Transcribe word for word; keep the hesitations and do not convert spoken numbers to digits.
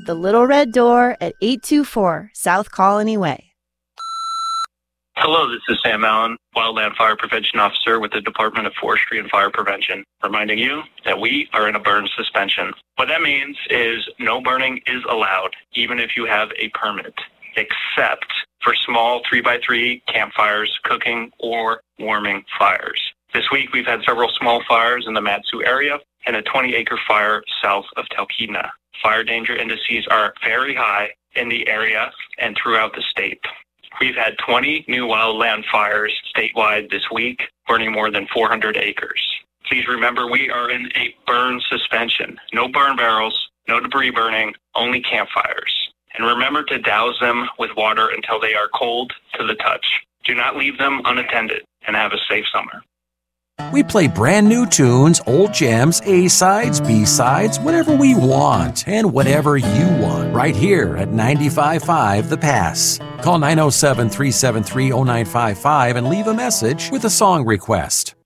The Little Red Door at eight two four South Colony Way. Hello, this is Sam Allen, Wildland Fire Prevention Officer with the Department of Forestry and Fire Prevention, reminding you that we are in a burn suspension. What that means is no burning is allowed, even if you have a permit, except for small three by three campfires, cooking, or warming fires. This week, we've had several small fires in the Mat-Su area and a twenty acre fire south of Talkeetna. Fire danger indices are very high in the area and throughout the state. We've had twenty new wildland fires statewide this week, burning more than four hundred acres. Please remember, we are in a burn suspension. No burn barrels, no debris burning, only campfires. And remember to douse them with water until they are cold to the touch. Do not leave them unattended, and have a safe summer. We play brand new tunes, old jams, A-sides, B-sides, whatever we want and whatever you want right here at ninety-five point five The Pass. Call nine oh seven, three seven three, oh nine five five and leave a message with a song request.